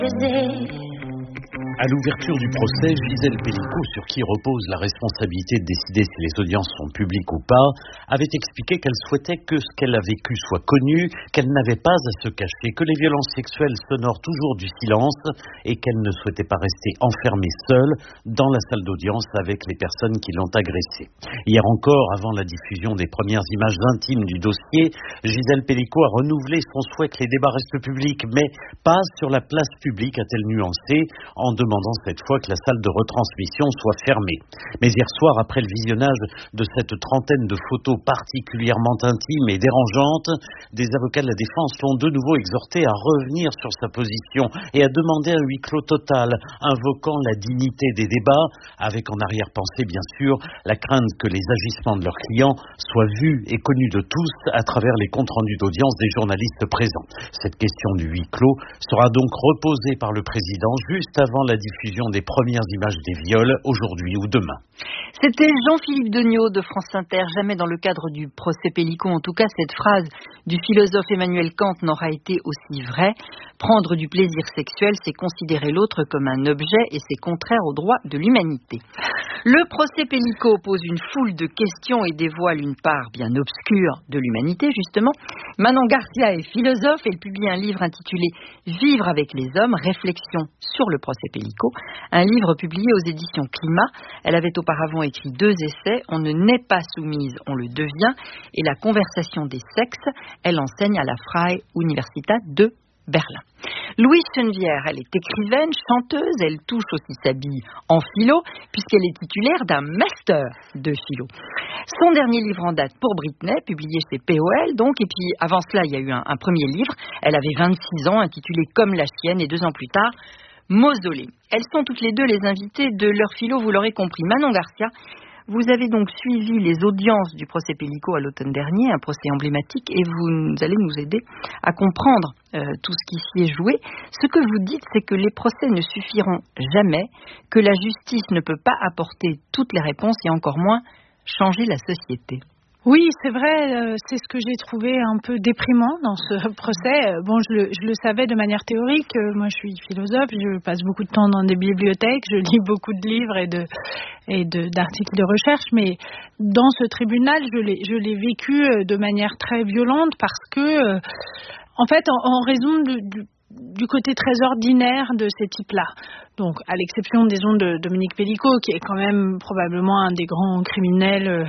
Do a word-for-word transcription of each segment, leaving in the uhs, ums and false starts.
À l'ouverture du procès, Gisèle Pelicot, sur qui repose la responsabilité de décider si les audiences sont publiques ou pas, avait expliqué qu'elle souhaitait que ce qu'elle a vécu soit connu, qu'elle n'avait pas à se cacher, que les violences sexuelles s'honorent toujours du silence et qu'elle ne souhaitait pas rester enfermée seule dans la salle d'audience avec les personnes qui l'ont agressée. Hier encore, avant la diffusion des premières images intimes du dossier, Gisèle Pelicot a renouvelé son souhait que les débats restent publics, mais pas sur la place publique, a-t-elle nuancé, en demandant cette fois que la salle de retransmission soit fermée. Mais hier soir, après le visionnage de cette trentaine de photos particulièrement intimes et dérangeantes, des avocats de la défense l'ont de nouveau exhorté à revenir sur sa position et à demander un huis clos total, invoquant la dignité des débats, avec en arrière-pensée bien sûr la crainte que les agissements de leurs clients soient vus et connus de tous à travers les comptes rendus d'audience des journalistes présents. Cette question du huis clos sera donc reposée par le président juste avant la diffusion des premières images des viols aujourd'hui ou demain. C'était Jean-Philippe Degnaud de France Inter. Jamais dans le cadre du procès Pelicot, en tout cas, cette phrase du philosophe Emmanuel Kant n'aura été aussi vraie. Prendre du plaisir sexuel, c'est considérer l'autre comme un objet et c'est contraire aux droits de l'humanité. Le procès Pelicot pose une foule de questions et dévoile une part bien obscure de l'humanité, justement. Manon Garcia est philosophe. Elle publie un livre intitulé « Vivre avec les hommes, réflexion sur le procès Pelicot », un livre publié aux éditions Climat. Elle avait auparavant écrit deux essais, « On ne naît pas soumise, on le devient » et « La conversation des sexes ». Elle enseigne à la Freie Universität de Berlin. Louise Chenevière, elle est écrivaine, chanteuse, elle touche aussi sa bille en philo, puisqu'elle est titulaire d'un master de philo. Son dernier livre en date pour Britney, publié chez P O L, donc, et puis avant cela, il y a eu un, un premier livre, elle avait vingt-six ans, intitulé Comme la chienne, et deux ans plus tard, Mausolée. Elles sont toutes les deux les invitées de leur philo, vous l'aurez compris. Manon Garcia, vous avez donc suivi les audiences du procès Pelicot à l'automne dernier, un procès emblématique, et vous allez nous aider à comprendre euh, tout ce qui s'y est joué. Ce que vous dites, c'est que les procès ne suffiront jamais, que la justice ne peut pas apporter toutes les réponses et encore moins changer la société. Oui, c'est vrai, euh, c'est ce que j'ai trouvé un peu déprimant dans ce procès. Bon, je le, je le savais de manière théorique. Euh, moi, je suis philosophe, je passe beaucoup de temps dans des bibliothèques, je lis beaucoup de livres et de et de, d'articles de recherche, mais dans ce tribunal, je l'ai, je l'ai vécu de manière très violente parce que, euh, en fait, en, en raison de, du du côté très ordinaire de ces types-là. Donc, à l'exception, disons, de Dominique Pelicot, qui est quand même probablement un des grands criminels euh,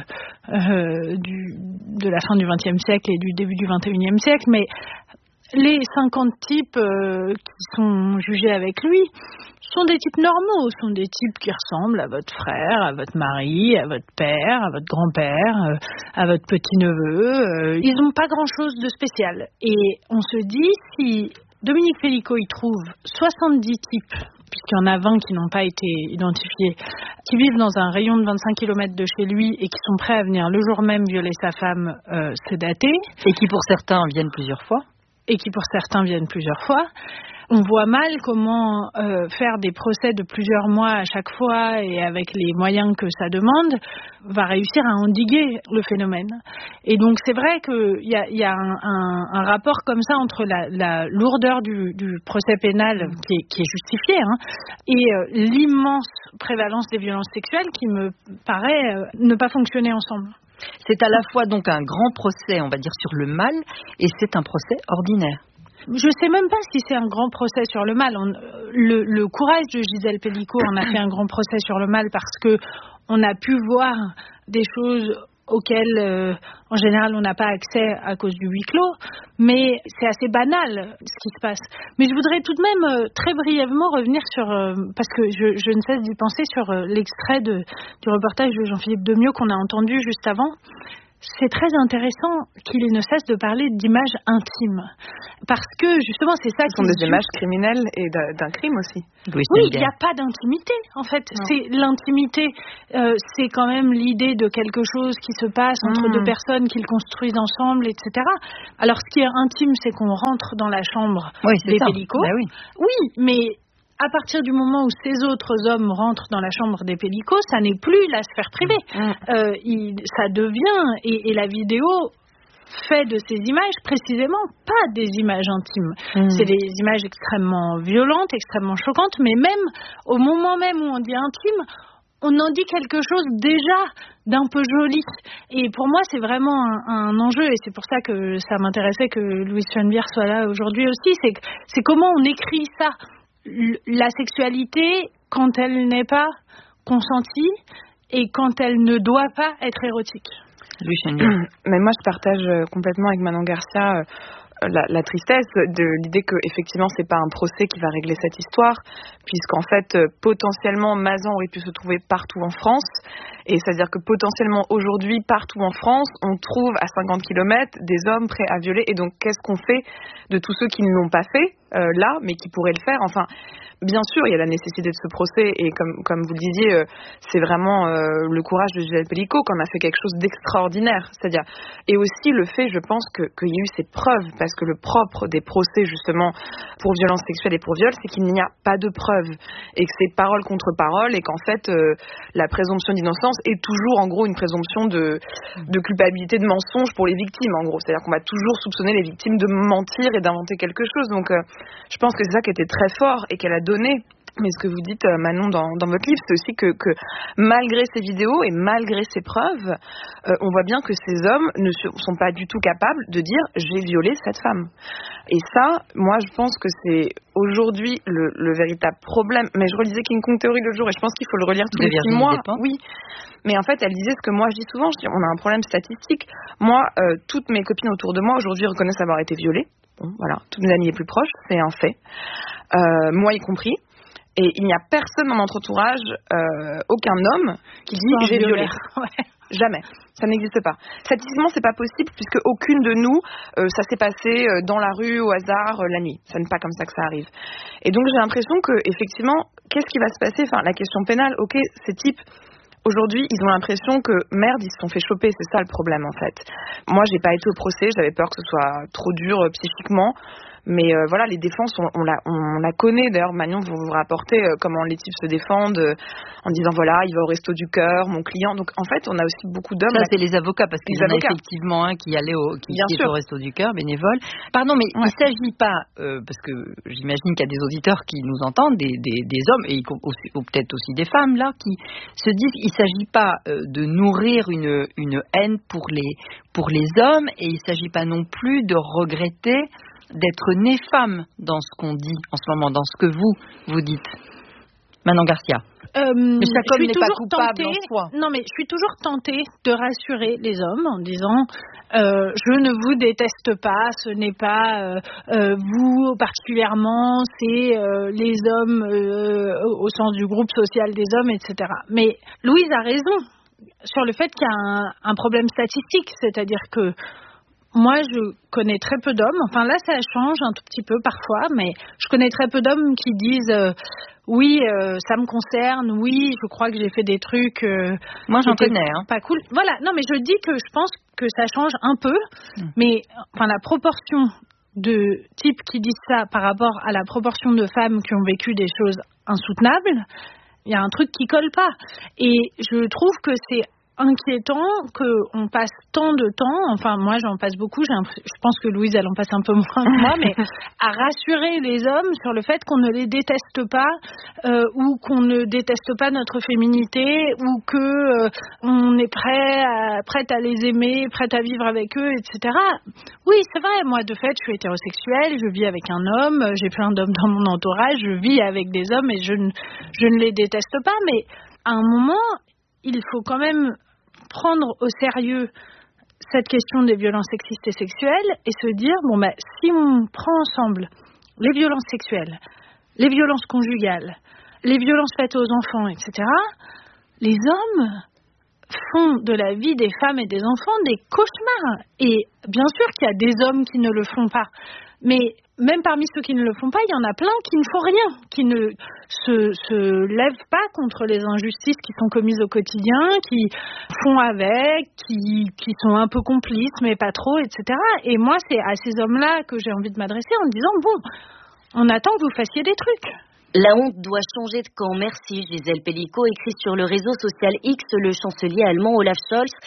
euh, du, de la fin du vingtième siècle et du début du vingt et unième siècle, mais les cinquante types euh, qui sont jugés avec lui sont des types normaux, sont des types qui ressemblent à votre frère, à votre mari, à votre père, à votre grand-père, euh, à votre petit-neveu. Euh, ils n'ont pas grand-chose de spécial. Et on se dit, si Dominique Pelicot y trouve soixante-dix types, puisqu'il y en a vingt qui n'ont pas été identifiés, qui vivent dans un rayon de vingt-cinq kilomètres de chez lui et qui sont prêts à venir le jour même violer sa femme, euh, c'est daté. Et qui pour certains viennent plusieurs fois. Et qui pour certains viennent plusieurs fois. On voit mal comment euh, faire des procès de plusieurs mois à chaque fois et avec les moyens que ça demande va réussir à endiguer le phénomène. Et donc c'est vrai qu'il y a, y a un, un, un rapport comme ça entre la, la lourdeur du, du procès pénal qui est, qui est justifié hein, et euh, l'immense prévalence des violences sexuelles qui me paraît euh, ne pas fonctionner ensemble. C'est à la fois donc un grand procès, on va dire, sur le mal, et c'est un procès ordinaire. Je ne sais même pas si c'est un grand procès sur le mal. On, le, le courage de Gisèle Pelicot en a fait un grand procès sur le mal parce que on a pu voir des choses auxquelles, euh, en général, on n'a pas accès à cause du huis clos. Mais c'est assez banal ce qui se passe. Mais je voudrais tout de même euh, très brièvement revenir sur, euh, parce que je, je ne cesse d'y penser, sur euh, l'extrait de, du reportage de Jean-Philippe Degnaud qu'on a entendu juste avant. C'est très intéressant qu'il ne cesse de parler d'images intimes. Parce que, justement, c'est ça qui... Ce sont des images criminelles et d'un crime aussi. Oui, il n'y a pas d'intimité, en fait. Non. C'est l'intimité, euh, c'est quand même l'idée de quelque chose qui se passe entre mmh. deux personnes qui le construisent ensemble, et cetera. Alors, ce qui est intime, c'est qu'on rentre dans la chambre oui, des Pelicot. Ben oui. oui, mais... à partir du moment où ces autres hommes rentrent dans la chambre des Pelicot, ça n'est plus la sphère privée. Mmh. Euh, il, ça devient, et, et la vidéo fait de ces images précisément pas des images intimes. Mmh. C'est des images extrêmement violentes, extrêmement choquantes, mais même au moment même où on dit intime, on en dit quelque chose déjà d'un peu joli. Et pour moi, c'est vraiment un, un enjeu, et c'est pour ça que ça m'intéressait que Louise Schoenbier soit là aujourd'hui aussi, c'est, c'est comment on écrit ça, la sexualité quand elle n'est pas consentie et quand elle ne doit pas être érotique. Louise Schoenbier. Mais moi, je partage complètement avec Manon Garcia euh, La, la tristesse de l'idée que effectivement c'est pas un procès qui va régler cette histoire, puisqu'en fait euh, potentiellement Mazan aurait pu se trouver partout en France, et c'est-à-dire que potentiellement aujourd'hui partout en France on trouve à cinquante kilomètres des hommes prêts à violer, et donc qu'est-ce qu'on fait de tous ceux qui ne l'ont pas fait euh, là mais qui pourraient le faire? Enfin, bien sûr, il y a la nécessité de ce procès, et comme, comme vous le disiez, euh, c'est vraiment euh, le courage de Gisèle Pelicot qu'on a fait quelque chose d'extraordinaire. C'est-à-dire, et aussi le fait, je pense, que, qu'il y a eu ces preuves, parce que le propre des procès, justement, pour violence sexuelle et pour viol, c'est qu'il n'y a pas de preuves, et que c'est parole contre parole, et qu'en fait, euh, la présomption d'innocence est toujours, en gros, une présomption de, de culpabilité, de mensonge pour les victimes, en gros. C'est-à-dire qu'on va toujours soupçonner les victimes de mentir et d'inventer quelque chose. Donc, euh, je pense que c'est ça qui était très fort, et qu'elle a donné. Mais ce que vous dites, Manon, dans, dans votre livre, c'est aussi que, que malgré ces vidéos et malgré ces preuves, euh, on voit bien que ces hommes ne sont pas du tout capables de dire « j'ai violé cette femme ». Et ça, moi, je pense que c'est aujourd'hui le, le véritable problème. Mais je relisais King Kong Theory l'autre jour, et je pense qu'il faut le relire tous les six mois. Oui. Mais en fait, elle disait ce que moi je dis souvent, je dis, on a un problème statistique. Moi, euh, toutes mes copines autour de moi aujourd'hui reconnaissent avoir été violées. Bon, voilà, toutes mes amies les plus proches, c'est un fait. Euh, moi y compris. Et il n'y a personne dans notre entourage, euh, aucun homme, qui dit j'ai violé. Ouais. Jamais. Ça n'existe pas. Statistiquement, c'est pas possible, puisque aucune de nous, euh, ça s'est passé dans la rue au hasard euh, la nuit. Ce n'est pas comme ça que ça arrive. Et donc j'ai l'impression que effectivement, qu'est-ce qui va se passer? Enfin, la question pénale. Ok, ces types. Aujourd'hui, ils ont l'impression que merde, ils se sont fait choper, c'est ça le problème en fait. Moi, j'ai pas été au procès, j'avais peur que ce soit trop dur euh, psychiquement. Mais euh, voilà, les défenses, on, on, la, on la connaît. D'ailleurs, Manon, vous vous rapportez euh, comment les types se défendent euh, en disant voilà, il va au resto du cœur, mon client. Donc en fait, on a aussi beaucoup d'hommes. Ça, c'est les avocats, parce qu'il y en a effectivement un qui allait au, qui, qui est au resto du cœur, bénévole. Pardon, mais ouais. Il ne s'agit pas, euh, parce que j'imagine qu'il y a des auditeurs qui nous entendent, des, des, des hommes, et aussi, ou peut-être aussi des femmes, là, qui se disent qu'il ne s'agit pas euh, de nourrir une, une haine pour les, pour les hommes, et il ne s'agit pas non plus de regretter d'être née femme dans ce qu'on dit en ce moment, dans ce que vous, vous dites. Manon Garcia. Euh, mais Jacob n'est pas coupable tentée, en soi. Non, mais je suis toujours tentée de rassurer les hommes en disant euh, je ne vous déteste pas, ce n'est pas euh, euh, vous particulièrement, c'est euh, les hommes euh, au sens du groupe social des hommes, et cetera. Mais Louise a raison sur le fait qu'il y a un, un problème statistique, c'est-à-dire que moi, je connais très peu d'hommes. Enfin, là, ça change un tout petit peu parfois, mais je connais très peu d'hommes qui disent euh, oui, euh, ça me concerne, oui, je crois que j'ai fait des trucs. Euh, moi, j'en connais, hein. Pas cool. Voilà. Non, mais je dis que je pense que ça change un peu, mmh. mais enfin, la proportion de types qui disent ça par rapport à la proportion de femmes qui ont vécu des choses insoutenables, il y a un truc qui colle pas. Et je trouve que c'est inquiétant qu'on passe tant de temps, enfin moi j'en passe beaucoup, j'ai je pense que Louise elle en passe un peu moins que moi, mais à rassurer les hommes sur le fait qu'on ne les déteste pas euh, ou qu'on ne déteste pas notre féminité ou que euh, on est prêt à, prête à les aimer, prête à vivre avec eux, et cetera. Oui, c'est vrai, moi de fait je suis hétérosexuelle, je vis avec un homme, j'ai plein d'hommes dans mon entourage, je vis avec des hommes et je ne, je ne les déteste pas, mais à un moment il faut quand même prendre au sérieux cette question des violences sexistes et sexuelles et se dire, bon ben, si on prend ensemble les violences sexuelles, les violences conjugales, les violences faites aux enfants, et cetera, les hommes font de la vie des femmes et des enfants des cauchemars. Et bien sûr qu'il y a des hommes qui ne le font pas, mais même parmi ceux qui ne le font pas, il y en a plein qui ne font rien, qui ne se, se lèvent pas contre les injustices qui sont commises au quotidien, qui font avec, qui, qui sont un peu complices, mais pas trop, et cetera. Et moi, c'est à ces hommes-là que j'ai envie de m'adresser en disant, bon, on attend que vous fassiez des trucs. La honte doit changer de camp. Merci, Gisèle Pelicot, écrit sur le réseau social X le chancelier allemand Olaf Scholz,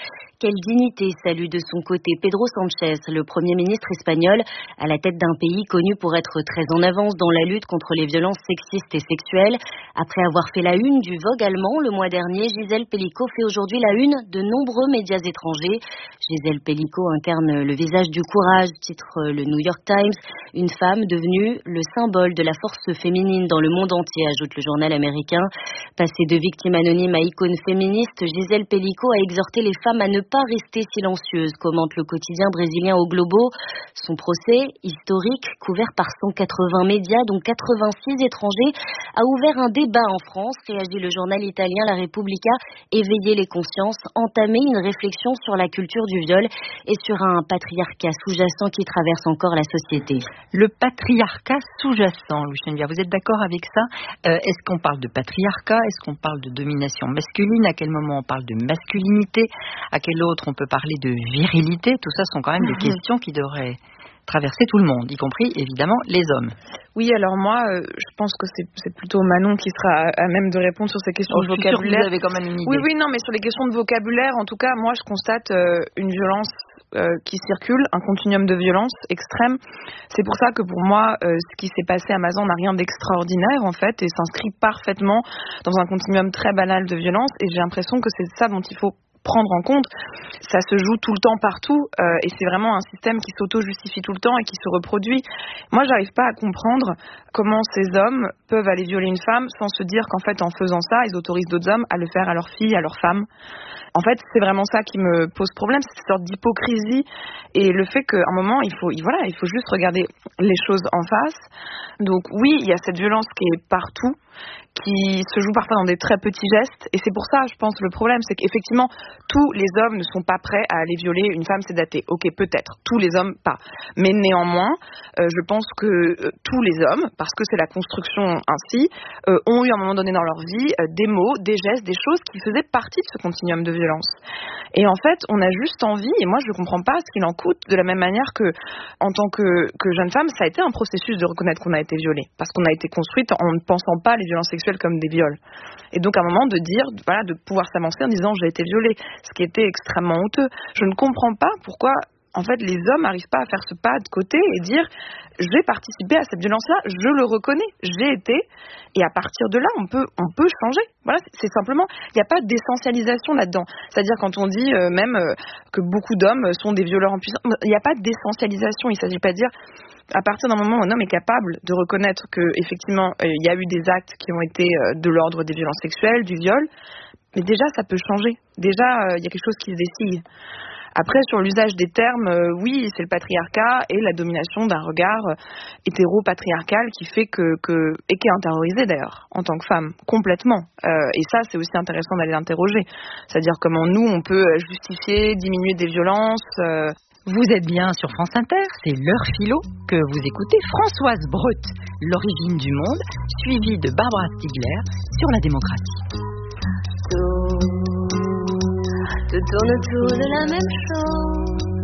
quelle dignité, salue de son côté Pedro Sánchez, le Premier ministre espagnol, à la tête d'un pays connu pour être très en avance dans la lutte contre les violences sexistes et sexuelles. Après avoir fait la une du Vogue allemand le mois dernier, Gisèle Pelicot fait aujourd'hui la une de nombreux médias étrangers. Gisèle Pelicot incarne le visage du courage, titre le New York Times. Une femme devenue le symbole de la force féminine dans le monde entier, ajoute le journal américain. Passée de victime anonyme à icône féministe, Gisèle Pelicot a exhorté les femmes à ne pas rester silencieuses, commente le quotidien brésilien O Globo. Son procès, historique, couvert par cent quatre-vingts médias, dont quatre-vingt-six étrangers, a ouvert un débat en France, réagit le journal italien La Repubblica, éveiller les consciences, entamer une réflexion sur la culture du viol et sur un patriarcat sous-jacent qui traverse encore la société. Le patriarcat sous-jacent, Louis Chenevière, vous êtes d'accord avec ça? euh, Est-ce qu'on parle de patriarcat? Est-ce qu'on parle de domination masculine? À quel moment on parle de masculinité? À quel autre on peut parler de virilité? Tout ça sont quand même des questions qui devraient traverser tout le monde, y compris évidemment les hommes. Oui, alors moi, euh, je pense que c'est, c'est plutôt Manon qui sera à, à même de répondre sur ces questions oh, de vocabulaire. Vous avez quand même une idée. Oui, oui, non, mais sur les questions de vocabulaire, en tout cas, moi, je constate euh, une violence euh, qui circule, un continuum de violence extrême. C'est pour ça que pour moi, euh, ce qui s'est passé à Mazan n'a rien d'extraordinaire, en fait, et s'inscrit parfaitement dans un continuum très banal de violence. Et j'ai l'impression que c'est ça dont il faut prendre en compte. Ça se joue tout le temps partout euh, et c'est vraiment un système qui s'auto-justifie tout le temps et qui se reproduit. Moi, j'arrive pas à comprendre comment ces hommes peuvent aller violer une femme sans se dire qu'en fait, en faisant ça, ils autorisent d'autres hommes à le faire à leurs filles, à leurs femmes. En fait, c'est vraiment ça qui me pose problème, cette sorte d'hypocrisie et le fait qu'à un moment, il faut, voilà, il faut juste regarder les choses en face. Donc oui, il y a cette violence qui est partout, qui se joue parfois dans des très petits gestes. Et c'est pour ça, je pense, le problème, c'est qu'effectivement, tous les hommes ne sont pas prêts à aller violer une femme sédatée. Ok, peut-être, tous les hommes pas. Mais néanmoins, euh, je pense que euh, tous les hommes, parce que c'est la construction ainsi, euh, ont eu à un moment donné dans leur vie euh, des mots, des gestes, des choses qui faisaient partie de ce continuum de violence. Et en fait, on a juste envie, et moi je ne comprends pas ce qu'il en coûte, de la même manière que, en tant que, que jeune femme, ça a été un processus de reconnaître qu'on a été violée. Parce qu'on a été construite en ne pensant pas les violences sexuelles comme des viols. Et donc à un moment de dire, voilà, de pouvoir s'avancer en disant j'ai été violée, ce qui était extrêmement honteux. Je ne comprends pas pourquoi en fait les hommes n'arrivent pas à faire ce pas de côté et dire j'ai participé à cette violence-là, je le reconnais, j'ai été, et à partir de là on peut on peut changer. Voilà, c'est simplement, il n'y a pas d'essentialisation là-dedans. C'est-à-dire quand on dit euh, même euh, que beaucoup d'hommes sont des violeurs en puissance, il n'y a pas d'essentialisation. Il ne s'agit pas de dire à partir d'un moment où un homme est capable de reconnaître qu'effectivement, il euh, y a eu des actes qui ont été euh, de l'ordre des violences sexuelles, du viol, mais déjà, ça peut changer. Déjà, il euh, y a quelque chose qui se dessine. Après, sur l'usage des termes, euh, oui, c'est le patriarcat et la domination d'un regard euh, hétéro-patriarcal qui fait que, que... et qui est intériorisé d'ailleurs, en tant que femme, complètement. Euh, et ça, c'est aussi intéressant d'aller l'interroger. C'est-à-dire comment nous, on peut justifier, diminuer des violences... Euh, Vous êtes bien sur France Inter, c'est l'heure philo que vous écoutez. Françoise Breut, l'origine du monde, suivie de Barbara Stiegler sur la démocratie. Tout, tout tourne autour de la même chose.